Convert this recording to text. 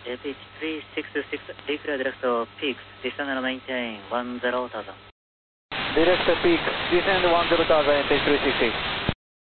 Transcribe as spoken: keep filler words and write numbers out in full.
A P H three six six, declare direct peaks, descend and maintain one zero thousand. Direct peak, descend one zero thousand, A P H three six six.